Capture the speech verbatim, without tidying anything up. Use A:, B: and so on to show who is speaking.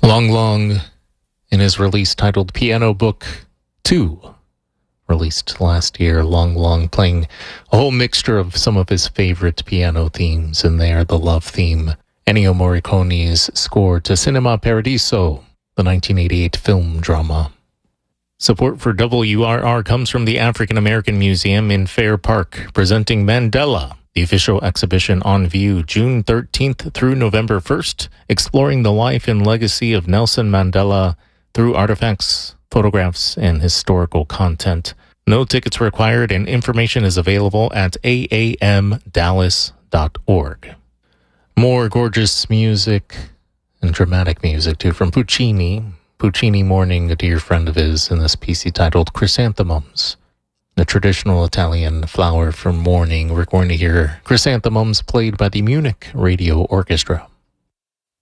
A: Long Long, in his release titled Piano Book two, released last year, Long Long playing a whole mixture of some of his favorite piano themes in there, the love theme, Ennio Morricone's score to Cinema Paradiso, the nineteen eighty-eight film drama. Support for W R R comes from the African American Museum in Fair Park, presenting Mandela, the official exhibition on view June thirteenth through November first, exploring the life and legacy of Nelson Mandela through artifacts, photographs, and historical content. No tickets required, and information is available at a a m dallas dot org. More gorgeous music and dramatic music, too, from Puccini. Puccini mourning a dear friend of his in this piece he titled Chrysanthemums. The traditional Italian flower for mourning. We're going to hear Chrysanthemums played by the Munich Radio Orchestra.